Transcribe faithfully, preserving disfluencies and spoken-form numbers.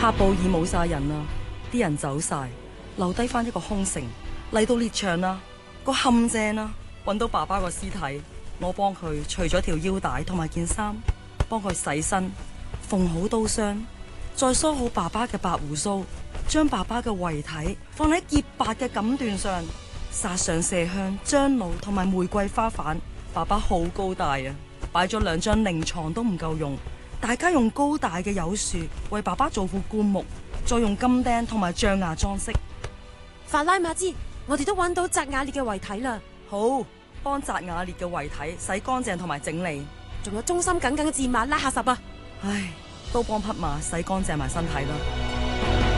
喀布爾冇晒人啦，啲人走晒，留低翻一個空城。嚟到獵場啦，個陷阱啦，搵到爸爸個屍體，我幫佢除咗條腰帶同埋件衫，幫佢洗身，縫好刀傷，再梳好爸爸嘅白鬍鬚，將爸爸嘅遺體放喺潔白嘅錦緞上，撒上麝香、樟腦同埋玫瑰花瓣。爸爸好高大啊，擺咗兩張靈床都唔夠用，大家用高大嘅柚樹為爸爸做副棺木，再用金釘同埋象牙裝飾。 法拉馬茲，我哋都揾到扎瓦列嘅遺體啦。 好，幫扎瓦列嘅遺體洗乾淨同埋整理， 仲有忠心耿耿嘅戰馬拉夏什啊。 唉，都幫匹馬洗乾淨埋身體啦。